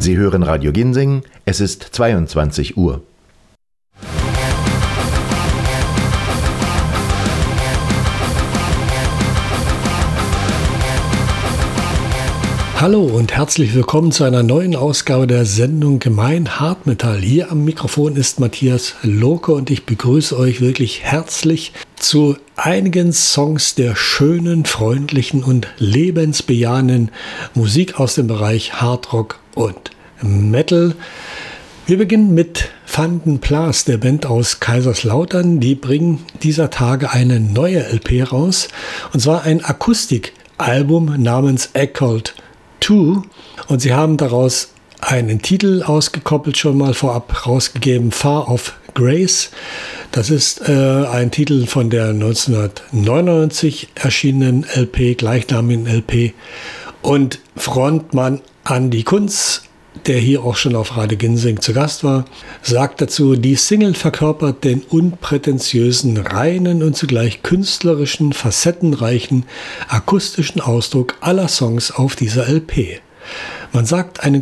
Sie hören Radio Ginseng, es ist 22 Uhr. Hallo und herzlich willkommen zu einer neuen Ausgabe der Sendung Gemein Hartmetall. Hier am Mikrofon ist Matthias Lohke und ich begrüße euch wirklich herzlich zu einigen Songs der schönen, freundlichen und lebensbejahenden Musik aus dem Bereich Hardrock und Metal. Wir beginnen mit Vanden Plas, der Band aus Kaiserslautern. Die bringen dieser Tage eine neue LP raus, und zwar ein Akustikalbum namens Echoed 2, und sie haben daraus einen Titel ausgekoppelt, schon mal vorab rausgegeben, Far of Grace. Das ist ein Titel von der 1999 erschienenen LP, gleichnamigen LP, und Frontmann Andi Kunz, der hier auch schon auf Radio Ginseng zu Gast war, sagt dazu: Die Single verkörpert den unprätentiösen, reinen und zugleich künstlerischen, facettenreichen, akustischen Ausdruck aller Songs auf dieser LP. Man sagt, einen